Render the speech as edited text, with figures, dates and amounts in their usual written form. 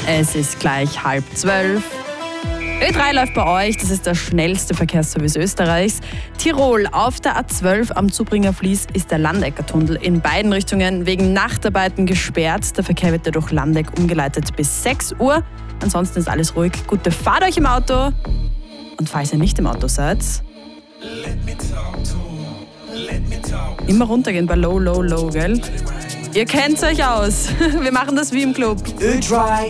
Es ist gleich 11:30. Ö3 läuft bei euch, das ist der schnellste Verkehrsservice Österreichs. Tirol, auf der A12 am Zubringer Fließ ist der Landecker-Tunnel in beiden Richtungen wegen Nachtarbeiten gesperrt. Der Verkehr wird dadurch Landeck umgeleitet bis 6 Uhr. Ansonsten ist alles ruhig. Gute Fahrt euch im Auto. Und falls ihr nicht im Auto seid, immer runtergehen bei Low, Low, Low, gell? Ihr kennt euch aus. Wir machen das wie im Club. Ö3.